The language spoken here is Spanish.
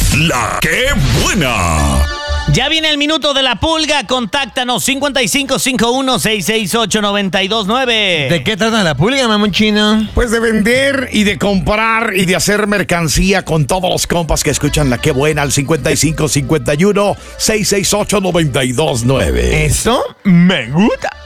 La que buena. Ya viene el minuto de la pulga. Contáctanos 5551-668-929. ¿De qué trata la pulga, mamón chino? Pues de vender y de comprar y de hacer mercancía con todos los compas que escuchan La que buena al 5551-668-929. Eso me gusta.